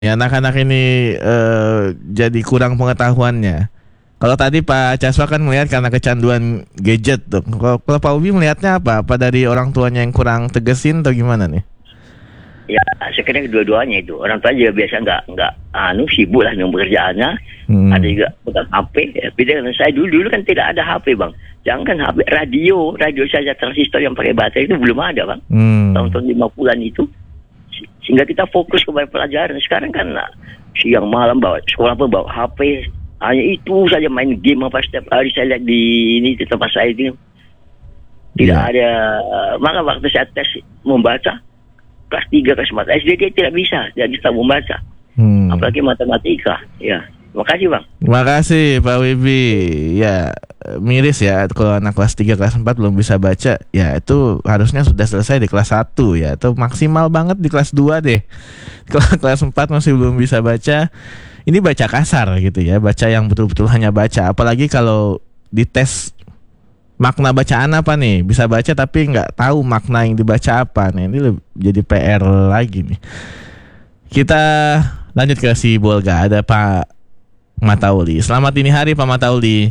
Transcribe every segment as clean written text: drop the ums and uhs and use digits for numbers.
Ya, anak-anak ini jadi kurang pengetahuannya. Kalau tadi Pak Caswa kan melihat karena kecanduan gadget tuh. Kalau Pak Ubi melihatnya apa? Apa dari orang tuanya yang kurang tegesin atau gimana nih? Ya, sekarang dua-duanya itu. Orang tua juga biasa nggak sibuk lah dengan pekerjaannya. Ada juga pegang HP. Ya, beda dengan saya dulu kan tidak ada HP, Bang. Jangan HP, radio saja transistor yang pakai baterai itu belum ada, Bang. Tahun-tahun 50-an itu. Sehingga kita fokus kepada pelajaran. Sekarang kan siang malam bawa sekolah pun bawa HP. Hanya itu saja main game apa setiap hari saya lihat di tempat saya ini. Tidak ada. Maka waktu saya tes membaca kelas 3, kelas 4 SD dia tidak bisa membaca. Apalagi matematika. Ya. Terima kasih, Bang. Terima kasih Pak Wibi. Ya, miris ya kalau anak kelas 3, kelas 4 belum bisa baca. Ya, itu harusnya sudah selesai di kelas 1 ya. Atau maksimal banget di kelas 2 deh. Kalau kelas 4 masih belum bisa baca, ini baca kasar gitu ya. Baca yang betul-betul hanya baca. Apalagi kalau dites makna bacaan apa nih, bisa baca tapi nggak tahu makna yang dibaca apa. Nah, ini jadi PR lagi nih. Kita lanjut ke si Bolga. Ada Pak Matauli. Selamat dini hari Pak Matauli.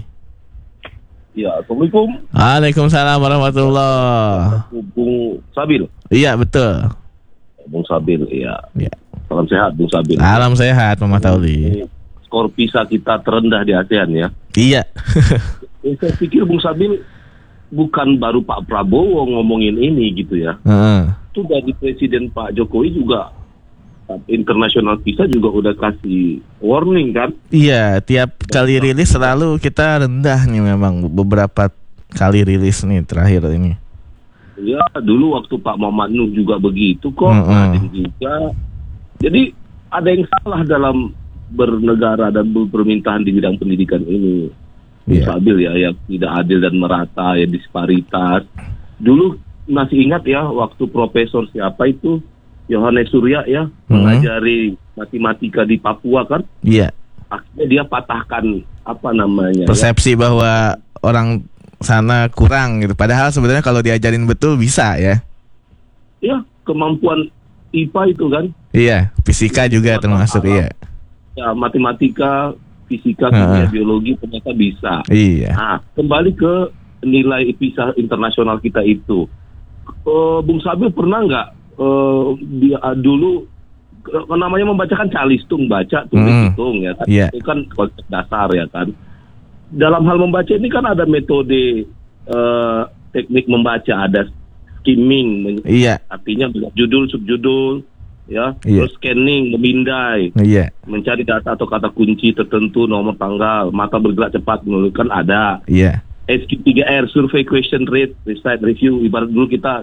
Ya, Assalamualaikum. Waalaikumsalam warahmatullah. Bung Sabil. Iya, betul. Bung Sabil, iya. Ya. Salam sehat, Bung Sabil. Salam sehat Pak Matauli. Skor PISA kita terendah di ASEAN ya. Iya. Saya pikir Bung Sabil bukan baru Pak Prabowo ngomongin ini gitu ya. Itu dari Presiden Pak Jokowi juga, internasional PISA juga udah kasih warning kan. Iya, tiap kali rilis selalu kita rendah nih memang. Beberapa kali rilis nih terakhir ini. Ya, dulu waktu Pak Muhammad Nuh juga begitu kok. Ada juga. Jadi ada yang salah dalam bernegara dan berpemerintahan di bidang pendidikan ini. Stabil ya, yang tidak adil dan merata, ya disparitas. Dulu masih ingat ya waktu profesor siapa itu, Yohanes Surya ya, mengajari matematika di Papua kan. Iya. Akhirnya dia patahkan persepsi bahwa orang sana kurang gitu. Padahal sebenarnya kalau diajarin betul bisa ya. Ya, kemampuan IPA itu kan. Iya, fisika juga termasuk iya. Ya, matematika, fisika, kimia, biologi ternyata bisa. Iya. Nah, kembali ke nilai PISA internasional kita itu. Bung Sabil pernah nggak dulu namanya membacakan calistung, baca, tulis, hitung ya kan. Itu kan konsep dasar ya kan. Dalam hal membaca ini kan ada metode teknik membaca, ada skimming, artinya judul, subjudul, ya, terus scanning, memindai, mencari data atau kata kunci tertentu, nomor tanggal, mata bergerak cepat, menuliskan ada. SQ3R, survey question rate, recite, review, ibarat dulu kita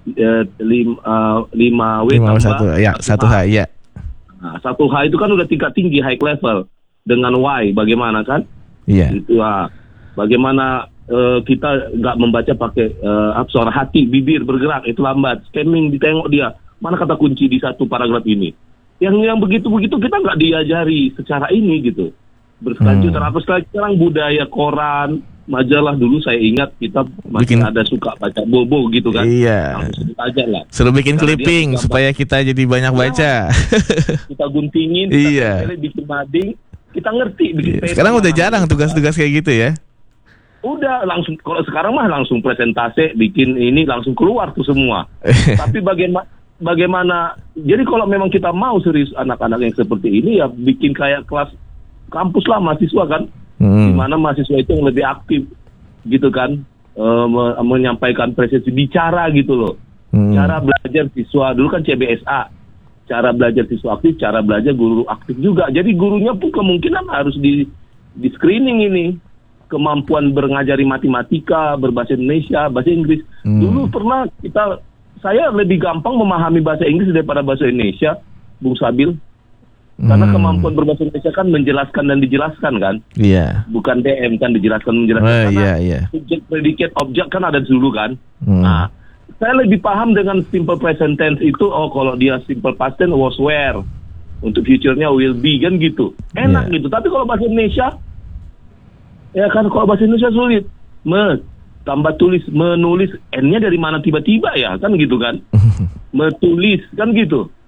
5W tambah 1H, ya. Nah, 1H itu kan udah tingkat tinggi, high level. Dengan Y bagaimana kan? Itu bagaimana kita nggak membaca pakai suara hati, bibir bergerak, itu lambat. Scanning, ditengok dia mana kata kunci di satu paragraf ini. Yang begitu-begitu kita nggak diajari secara ini gitu. Berkelanjutan apa sekarang budaya koran, majalah, dulu saya ingat kita masih ada suka baca bobo gitu kan. Iya. Langsung aja lah. Suruh bikin clipping supaya kita jadi banyak baca. Kita guntingin, kita bikin mading, kita ngerti bikin paper. Sekarang udah jarang tugas-tugas kayak gitu ya. Udah langsung, kalau sekarang mah langsung presentasi, bikin ini langsung keluar tuh semua. Tapi bagaimana? Jadi kalau memang kita mau serius anak-anak yang seperti ini ya bikin kayak kelas kampus lah mahasiswa kan. Di mana mahasiswa itu yang lebih aktif gitu kan, menyampaikan presentasi, bicara gitu loh. Cara belajar siswa dulu kan CBSA, cara belajar siswa aktif, cara belajar guru aktif juga. Jadi gurunya pun kemungkinan harus di screening ini, kemampuan mengajari matematika, berbahasa Indonesia, bahasa Inggris. Dulu pernah saya lebih gampang memahami bahasa Inggris daripada bahasa Indonesia, Bung Sabil. Karena kemampuan berbahasa Indonesia kan menjelaskan dan dijelaskan kan. Iya. Bukan DM kan, menjelaskan. Karena subjek, predikat, objek kan ada dulu kan. Nah, saya lebih paham dengan simple present tense itu. Oh, kalau dia simple past tense was were. Untuk future-nya will be kan gitu. Enak gitu. Tapi kalau bahasa Indonesia, ya kan kalau bahasa Indonesia sulit. Tambah tulis, menulis, N-nya dari mana tiba-tiba ya kan gitu kan. Metulis kan gitu.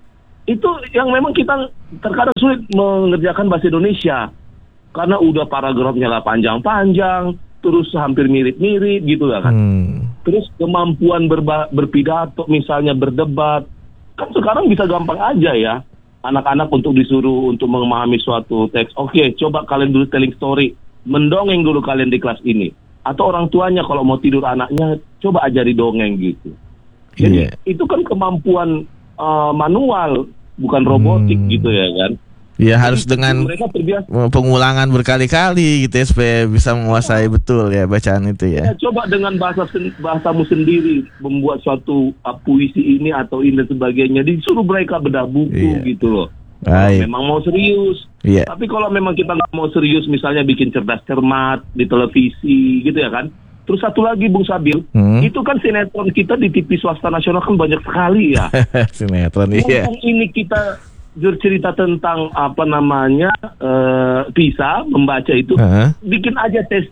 itu yang memang kita terkadang sulit mengerjakan bahasa Indonesia karena udah paragrafnya lah panjang-panjang, terus hampir mirip-mirip gitu lah kan. Terus kemampuan berpidato misalnya berdebat kan sekarang bisa gampang aja ya anak-anak untuk disuruh untuk memahami suatu teks. Oke, coba kalian dulu telling story, mendongeng dulu kalian di kelas ini. Atau orang tuanya kalau mau tidur anaknya coba ajari dongeng gitu. Jadi itu kan kemampuan manual, bukan robotik gitu ya kan. Ya harus dengan pengulangan berkali-kali gitu ya supaya bisa menguasai betul ya bacaan itu ya. Coba dengan bahasamu sendiri membuat suatu puisi ini atau ini dan sebagainya, disuruh mereka bedah buku gitu loh. Kalau memang mau serius. Tapi kalau memang kita nggak mau serius, misalnya bikin cerdas cermat di televisi gitu ya kan. Terus satu lagi Bung Sabil, itu kan sinetron kita di TV swasta nasional kan banyak sekali ya. Sinetron iya. Ini kita bercerita tentang apa namanya bisa membaca itu, bikin aja tes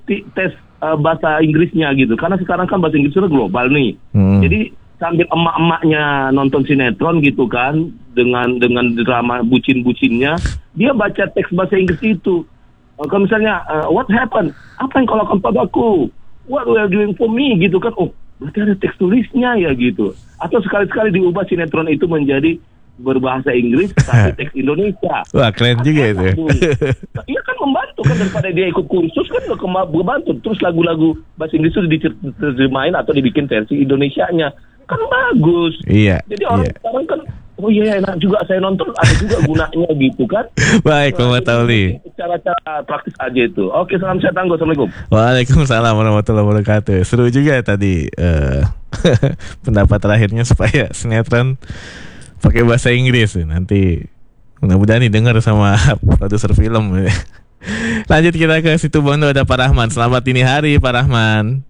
bahasa Inggrisnya gitu. Karena sekarang kan bahasa Inggrisnya global nih. Jadi sambil emak-emaknya nonton sinetron gitu kan, dengan drama bucin-bucinnya, dia baca teks bahasa Inggris itu. Kalau misalnya what happened? Apa yang kau lakukan padaku? What you are doing for me gitu kan. Oh, berarti ada teks tulisnya ya gitu. Atau sekali-sekali diubah sinetron itu menjadi berbahasa Inggris tapi teks Indonesia. Wah, keren juga itu. Iya kan membantu kan, daripada dia ikut kursus kan membantu. Terus lagu-lagu bahasa Inggris itu diterjemahin atau dibikin versi Indonesianya. Kan bagus. Iya. Jadi orang sekarang kan, oh iya enak juga saya nonton, ada juga gunanya gitu kan. Baik, Muhammad Tauli. Cara-cara praktis aja itu. Oke, salam sehat tangguh. Assalamualaikum. Waalaikumsalam warahmatullahi wabarakatuh. Seru juga tadi pendapat terakhirnya supaya sinetron pakai bahasa Inggris. Nanti mudah-mudahan didengar sama produser film. Lanjut kita ke situ Bondo, ada Pak Rahman. Selamat dini hari Pak Rahman.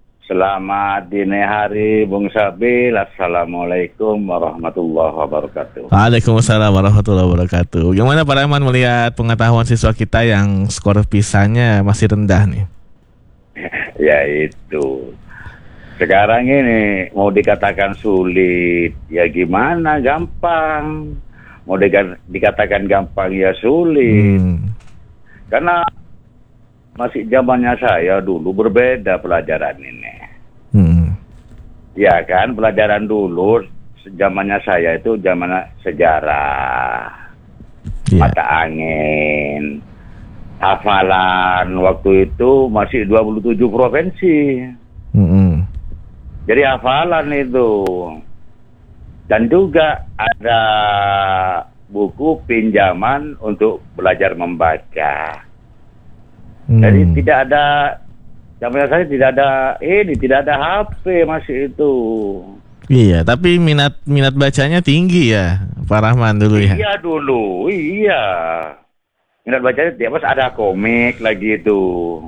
Selamat dini hari Bung Sabil. Assalamualaikum warahmatullahi wabarakatuh. Waalaikumsalam warahmatullahi wabarakatuh. Gimana Pak Rahman melihat pengetahuan siswa kita yang skor PISA-nya masih rendah nih? Ya itu. Sekarang ini mau dikatakan sulit, ya gimana, gampang. Mau dikatakan gampang, ya sulit. Karena masih zamannya saya dulu berbeda pelajaran ini. Ya kan, pelajaran dulu zamannya saya itu zaman sejarah, mata angin, hafalan waktu itu masih 27 provinsi. Jadi hafalan itu. Dan juga ada buku pinjaman untuk belajar membaca. Jadi tidak ada, zaman saya tidak ada HP masih itu. Iya, tapi minat bacanya tinggi ya, Pak Rahman dulu ya. Iya dulu, iya. Minat bacanya tiap pas ada komik lagi itu.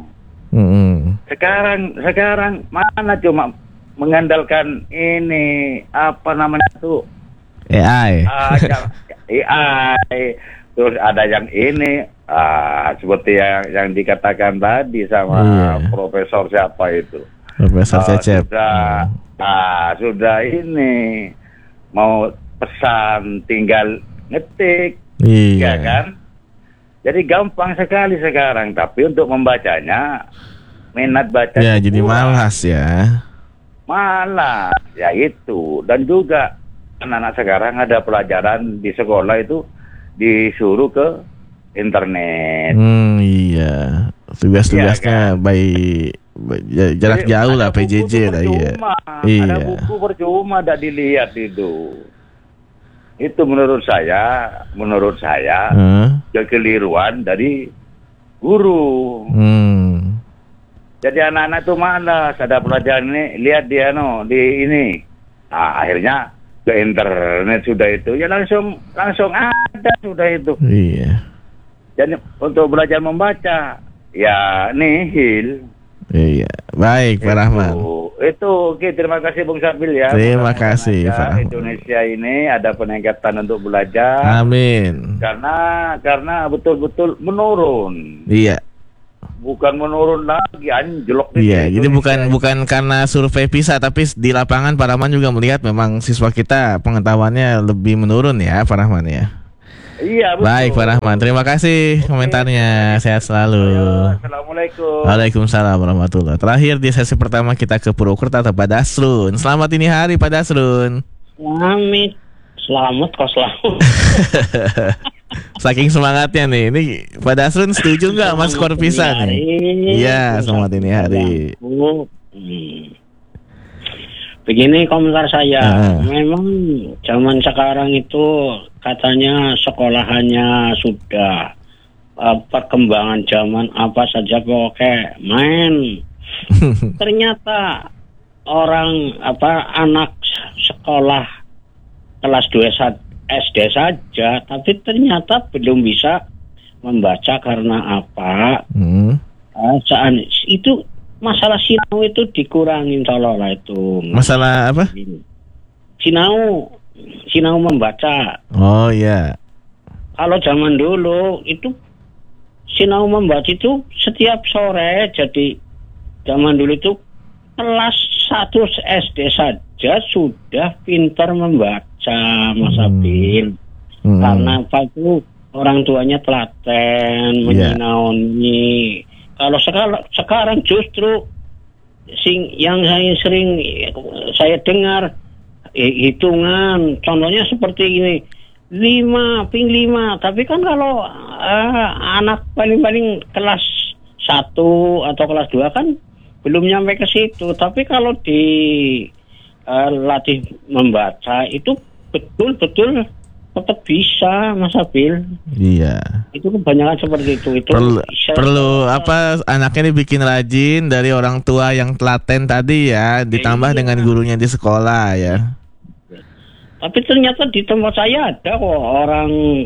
Sekarang mana cuma mengandalkan ini apa namanya tuh AI. AI. Terus ada yang ini seperti yang dikatakan tadi sama profesor siapa itu, Profesor Cecep. Sudah ini mau pesan tinggal ngetik, ya kan? Jadi gampang sekali sekarang, tapi untuk membacanya minat baca ya jadi malas ya. Malas, ya itu. Dan juga anak-anak sekarang ada pelajaran di sekolah itu disuruh ke internet. Iya. Tugas-tugasnya jarak jauh lah, PJJ lah ya. Ada buku percuma tidak dilihat itu. Itu menurut saya kekeliruan dari guru. Jadi anak-anak itu malas, ada pelajaran ini, lihat dia di ini. Akhirnya ke internet sudah itu, ya langsung ada sudah itu. Iya. Jadi untuk belajar membaca, ya nihil. Iya, baik Pak Rahman. Itu oke, terima kasih Bung Sabil ya. Terima kasih Pak Rahman. Indonesia ini ada peningkatan untuk belajar. Amin. Karena betul-betul menurun. Iya. bukan menurun lagi, anjlok. Iya, jadi bukan karena survei PISA, tapi di lapangan Pak Rahman juga melihat memang siswa kita pengetahuannya lebih menurun ya, Pak Rahman ya. Iya, betul. Baik Pak Rahman, terima kasih komentarnya. Sehat selalu. Assalamualaikum. Waalaikumsalam warahmatullahi. Terakhir di sesi pertama kita ke Purwokerto atau Pak Dasrun. Selamat ini hari Pak Dasrun. Selamat kok selamat. Saking semangatnya nih. Ini Pak Dasrun setuju nggak mas skor PISA nih? Iya, selamat ini hari. Begini komentar saya. Memang zaman sekarang itu katanya sekolahannya sudah perkembangan zaman apa saja pokoknya main. Ternyata anak sekolah kelas 2 SD saja, tapi ternyata belum bisa membaca karena apa? Itu masalah sinau itu dikurangin seolah-olah itu. Masalah apa? Sinau membaca. Oh iya. Kalau zaman dulu itu sinau membaca itu setiap sore, jadi zaman dulu itu kelas 1 SD saja sudah pintar membaca, Mas Abil. Karena apa itu orang tuanya telaten menyinauni. Kalau sekarang justru yang saya dengar hitungan, contohnya seperti ini, 5, tapi kan kalau anak paling kelas 1 atau kelas 2 kan belum nyampe ke situ. Tapi kalau latih membaca itu betul-betul tetap bisa, Mas Abil. Iya. Itu kebanyakan seperti itu. Perlu anaknya dibikin rajin dari orang tua yang telaten tadi ya, ditambah dengan gurunya di sekolah ya. Tapi ternyata di tempat saya ada kok orang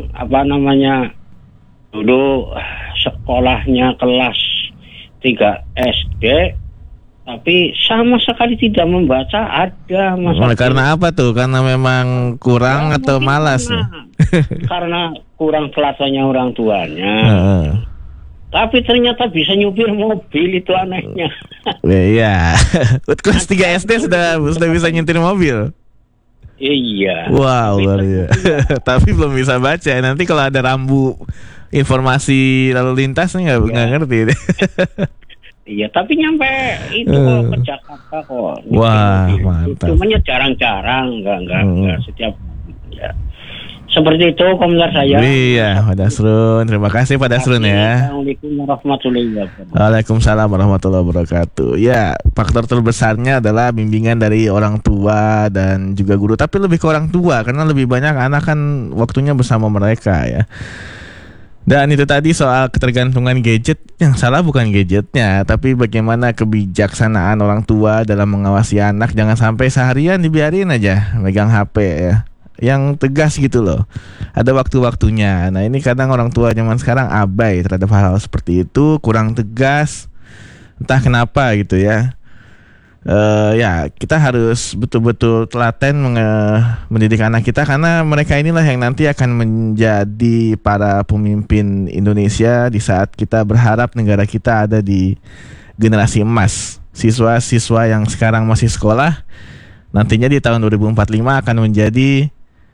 dulu sekolahnya kelas 3 SD, tapi sama sekali tidak membaca, ada Mas. Karena apa tuh? Karena memang kurang atau malas? Karena kurang telatennya orang tuanya. Tapi ternyata bisa nyupir mobil, itu anehnya. Iya. Kelas 3 SD sudah bisa nyetir mobil. Iya. Wow, tapi belum bisa baca. Nanti kalau ada rambu informasi lalu lintas nih nggak ngerti. Iya, tapi nyampe itu kok ke Jakarta kok. Wah, mantap. Cumanya jarang-jarang, enggak setiap ya. Seperti itu komentar saya. Iya, Pak Dasrun. Terima kasih Pak Dasrun ya. Assalamualaikum warahmatullahi wabarakatuh. Waalaikumsalam warahmatullahi wabarakatuh. Ya, faktor terbesarnya adalah bimbingan dari orang tua dan juga guru. Tapi lebih ke orang tua karena lebih banyak anak kan waktunya bersama mereka ya. Dan itu tadi soal ketergantungan gadget, yang salah bukan gadgetnya, tapi bagaimana kebijaksanaan orang tua dalam mengawasi anak. Jangan sampai seharian dibiarin aja megang HP ya, yang tegas gitu loh. Ada waktu-waktunya. Nah ini kadang orang tua zaman sekarang abai terhadap hal-hal seperti itu, kurang tegas, entah kenapa gitu ya. Ya kita harus betul-betul telaten mendidik anak kita, karena mereka inilah yang nanti akan menjadi para pemimpin Indonesia di saat kita berharap negara kita ada di generasi emas. Siswa-siswa yang sekarang masih sekolah nantinya di tahun 2045 akan menjadi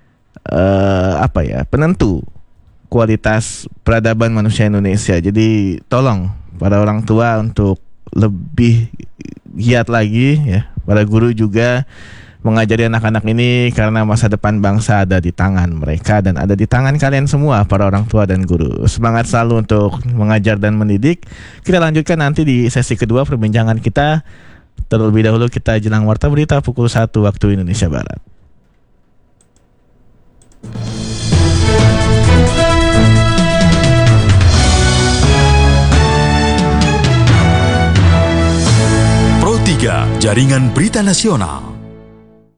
penentu kualitas peradaban manusia Indonesia. Jadi tolong para orang tua untuk lebih giat lagi ya, para guru juga mengajari anak-anak ini, karena masa depan bangsa ada di tangan mereka dan ada di tangan kalian semua para orang tua dan guru. Semangat selalu untuk mengajar dan mendidik. Kita lanjutkan nanti di sesi kedua perbincangan kita. Terlebih dahulu kita jelang warta berita pukul 1 waktu Indonesia Barat. Pro 3 Jaringan Berita Nasional.